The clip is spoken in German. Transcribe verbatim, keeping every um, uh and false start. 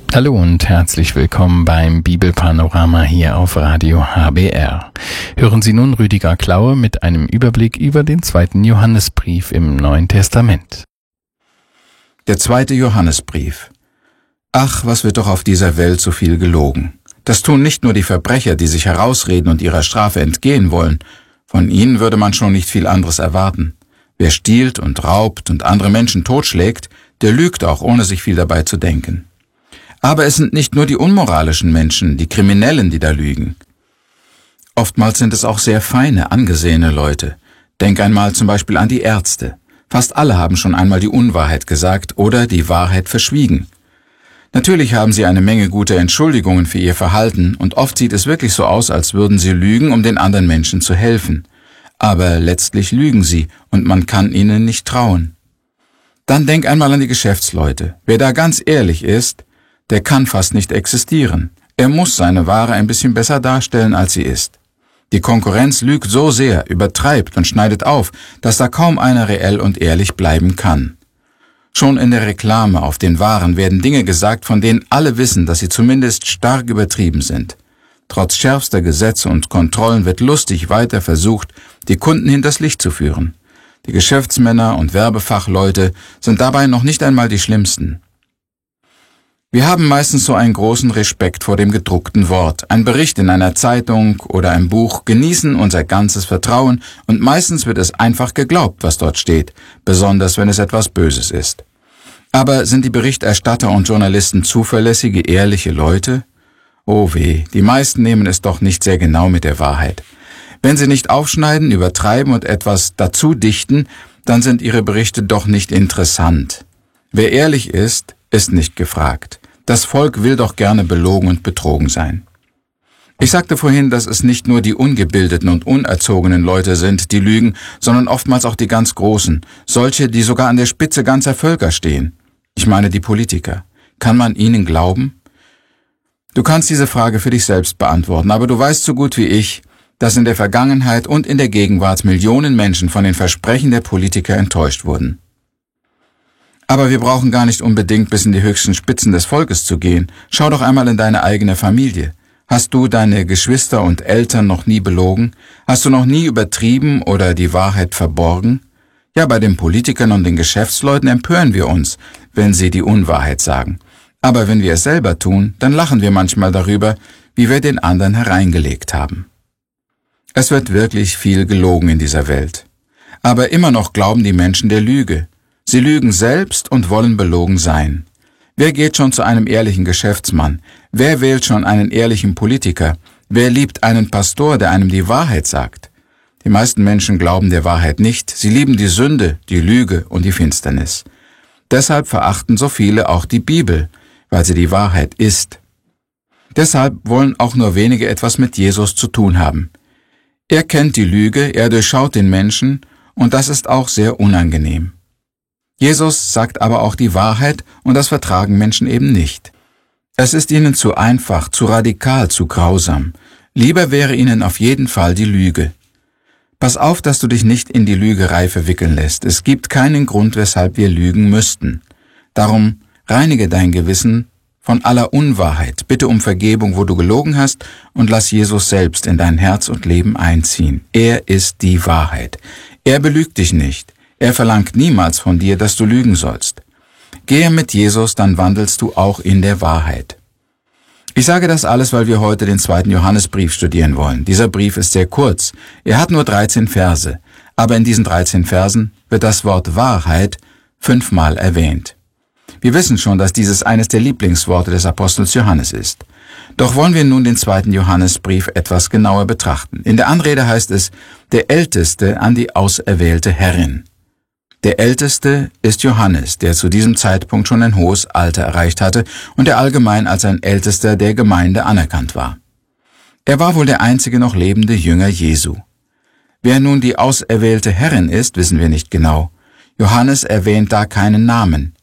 Hallo und herzlich willkommen beim Bibelpanorama hier auf Radio H B R. Hören Sie nun Rüdiger Klaue mit einem Überblick über den zweiten Johannesbrief im Neuen Testament. Der zweite Johannesbrief. Ach, was wird doch auf dieser Welt so viel gelogen. Das tun nicht nur die Verbrecher, die sich herausreden und ihrer Strafe entgehen wollen. Von ihnen würde man schon nicht viel anderes erwarten. Wer stiehlt und raubt und andere Menschen totschlägt, der lügt auch, ohne sich viel dabei zu denken. Aber es sind nicht nur die unmoralischen Menschen, die Kriminellen, die da lügen. Oftmals sind es auch sehr feine, angesehene Leute. Denk einmal zum Beispiel an die Ärzte. Fast alle haben schon einmal die Unwahrheit gesagt oder die Wahrheit verschwiegen. Natürlich haben sie eine Menge guter Entschuldigungen für ihr Verhalten und oft sieht es wirklich so aus, als würden sie lügen, um den anderen Menschen zu helfen. Aber letztlich lügen sie und man kann ihnen nicht trauen. Dann denk einmal an die Geschäftsleute. Wer da ganz ehrlich ist, der kann fast nicht existieren. Er muss seine Ware ein bisschen besser darstellen, als sie ist. Die Konkurrenz lügt so sehr, übertreibt und schneidet auf, dass da kaum einer reell und ehrlich bleiben kann. Schon in der Reklame auf den Waren werden Dinge gesagt, von denen alle wissen, dass sie zumindest stark übertrieben sind. Trotz schärfster Gesetze und Kontrollen wird lustig weiter versucht, die Kunden hinters Licht zu führen. Die Geschäftsmänner und Werbefachleute sind dabei noch nicht einmal die schlimmsten. Wir haben meistens so einen großen Respekt vor dem gedruckten Wort. Ein Bericht in einer Zeitung oder ein Buch genießen unser ganzes Vertrauen und meistens wird es einfach geglaubt, was dort steht, besonders wenn es etwas Böses ist. Aber sind die Berichterstatter und Journalisten zuverlässige, ehrliche Leute? Oh weh, die meisten nehmen es doch nicht sehr genau mit der Wahrheit. Wenn sie nicht aufschneiden, übertreiben und etwas dazu dichten, dann sind ihre Berichte doch nicht interessant. Wer ehrlich ist, ist nicht gefragt. Das Volk will doch gerne belogen und betrogen sein. Ich sagte vorhin, dass es nicht nur die ungebildeten und unerzogenen Leute sind, die lügen, sondern oftmals auch die ganz Großen, solche, die sogar an der Spitze ganzer Völker stehen. Ich meine die Politiker. Kann man ihnen glauben? Du kannst diese Frage für dich selbst beantworten, aber du weißt so gut wie ich, dass in der Vergangenheit und in der Gegenwart Millionen Menschen von den Versprechen der Politiker enttäuscht wurden. Aber wir brauchen gar nicht unbedingt bis in die höchsten Spitzen des Volkes zu gehen. Schau doch einmal in deine eigene Familie. Hast du deine Geschwister und Eltern noch nie belogen? Hast du noch nie übertrieben oder die Wahrheit verborgen? Ja, bei den Politikern und den Geschäftsleuten empören wir uns, wenn sie die Unwahrheit sagen. Aber wenn wir es selber tun, dann lachen wir manchmal darüber, wie wir den anderen hereingelegt haben. Es wird wirklich viel gelogen in dieser Welt. Aber immer noch glauben die Menschen der Lüge. Sie lügen selbst und wollen belogen sein. Wer geht schon zu einem ehrlichen Geschäftsmann? Wer wählt schon einen ehrlichen Politiker? Wer liebt einen Pastor, der einem die Wahrheit sagt? Die meisten Menschen glauben der Wahrheit nicht. Sie lieben die Sünde, die Lüge und die Finsternis. Deshalb verachten so viele auch die Bibel, weil sie die Wahrheit ist. Deshalb wollen auch nur wenige etwas mit Jesus zu tun haben. Er kennt die Lüge, er durchschaut den Menschen und das ist auch sehr unangenehm. Jesus sagt aber auch die Wahrheit und das vertragen Menschen eben nicht. Es ist ihnen zu einfach, zu radikal, zu grausam. Lieber wäre ihnen auf jeden Fall die Lüge. Pass auf, dass du dich nicht in die Lügerei verwickeln lässt. Es gibt keinen Grund, weshalb wir lügen müssten. Darum reinige dein Gewissen von aller Unwahrheit. Bitte um Vergebung, wo du gelogen hast, und lass Jesus selbst in dein Herz und Leben einziehen. Er ist die Wahrheit. Er belügt dich nicht. Er verlangt niemals von dir, dass du lügen sollst. Gehe mit Jesus, dann wandelst du auch in der Wahrheit. Ich sage das alles, weil wir heute den zweiten Johannesbrief studieren wollen. Dieser Brief ist sehr kurz. Er hat nur dreizehn Verse. Aber in diesen dreizehn Versen wird das Wort Wahrheit fünfmal erwähnt. Wir wissen schon, dass dieses eines der Lieblingsworte des Apostels Johannes ist. Doch wollen wir nun den zweiten Johannesbrief etwas genauer betrachten. In der Anrede heißt es, der Älteste an die auserwählte Herrin. Der Älteste ist Johannes, der zu diesem Zeitpunkt schon ein hohes Alter erreicht hatte und der allgemein als ein Ältester der Gemeinde anerkannt war. Er war wohl der einzige noch lebende Jünger Jesu. Wer nun die auserwählte Herrin ist, wissen wir nicht genau. Johannes erwähnt da keinen Namen.